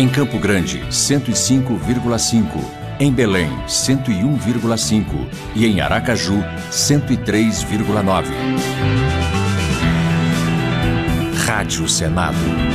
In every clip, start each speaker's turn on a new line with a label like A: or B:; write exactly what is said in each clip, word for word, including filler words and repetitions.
A: Em Campo Grande, cento e cinco vírgula cinco. Em Belém, cento e um vírgula cinco. E em Aracaju, cento e três vírgula nove. Rádio Senado.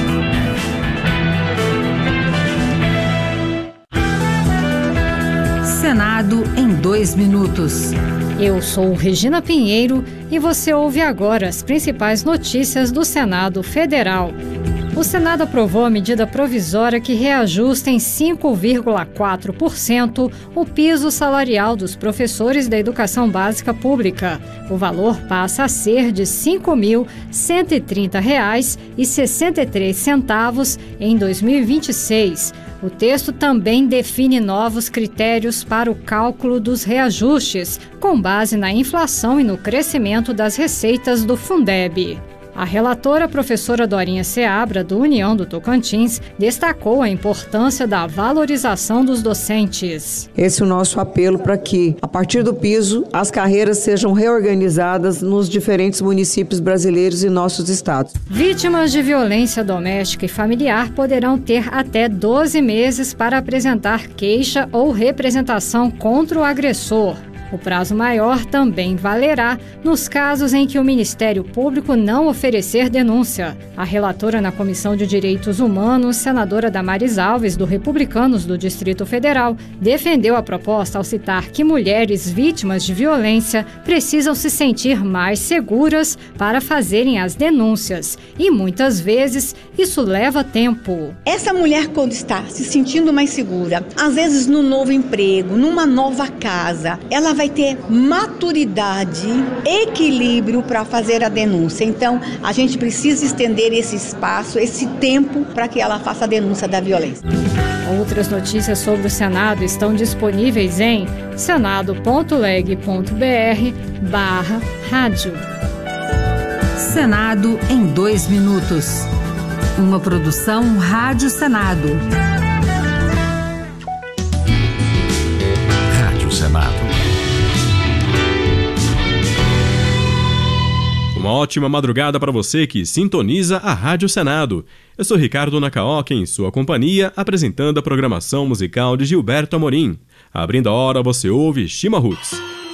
B: Senado em dois minutos.
C: Eu sou Regina Pinheiro e você ouve agora as principais notícias do Senado Federal. O Senado aprovou a medida provisória que reajusta em cinco vírgula quatro por cento o piso salarial dos professores da educação básica pública. O valor passa a ser de cinco mil cento e trinta reais e sessenta e três centavos em dois mil e vinte e seis. O texto também define novos critérios para o cálculo dos reajustes, com base na inflação e no crescimento das receitas do Fundeb. A relatora, professora Dorinha Seabra, do União do Tocantins, destacou a importância da valorização dos docentes.
D: Esse é o nosso apelo para que, a partir do piso, as carreiras sejam reorganizadas nos diferentes municípios brasileiros e nossos estados.
C: Vítimas de violência doméstica e familiar poderão ter até doze meses para apresentar queixa ou representação contra o agressor. O prazo maior também valerá nos casos em que o Ministério Público não oferecer denúncia. A relatora na Comissão de Direitos Humanos, senadora Damares Alves, do Republicanos do Distrito Federal, defendeu a proposta ao citar que mulheres vítimas de violência precisam se sentir mais seguras para fazerem as denúncias. E muitas vezes isso leva tempo.
E: Essa mulher, quando está se sentindo mais segura, às vezes no novo emprego, numa nova casa, ela vai ter maturidade, equilíbrio para fazer a denúncia. Então, a gente precisa estender esse espaço, esse tempo, para que ela faça a denúncia da violência.
C: Outras notícias sobre o Senado estão disponíveis em senado.leg.br barra rádio.
B: Senado em dois minutos. Uma produção Rádio Senado.
A: Rádio Senado.
F: Uma ótima madrugada para você que sintoniza a Rádio Senado. Eu sou Ricardo Nakaoka, em sua companhia, apresentando a programação musical de Gilberto Amorim. Abrindo a hora, você ouve Shima Roots.